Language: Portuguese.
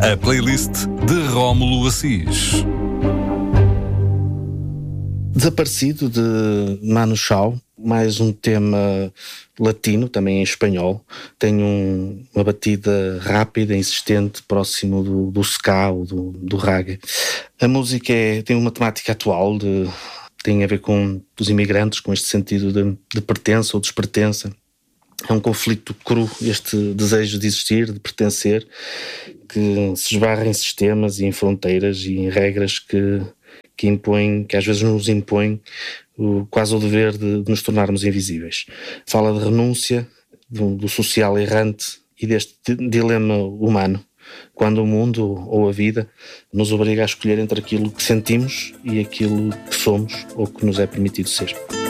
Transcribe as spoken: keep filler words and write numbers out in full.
A playlist de Rómulo Assis. Desaparecido, de Manu Chao, mais um tema latino, também em espanhol. Tem um, uma batida rápida, insistente, próximo do, do ska ou do, do reggae. A música é, tem uma temática atual, de, tem a ver com os imigrantes, com este sentido de, de pertença ou despertença. É um conflito cru, este desejo de existir, de pertencer, que se esbarra em sistemas e em fronteiras e em regras que, que impõem, que às vezes nos impõem o, quase o dever de, de nos tornarmos invisíveis. Fala de renúncia, do, do social errante e deste dilema humano, quando o mundo ou a vida nos obriga a escolher entre aquilo que sentimos e aquilo que somos ou que nos é permitido ser.